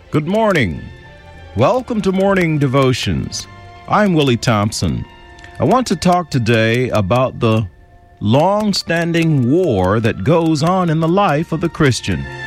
Good morning. Welcome to Morning Devotions. I'm Willie Thompson. I want to talk today about the long-standing war that goes on in the life of the Christian.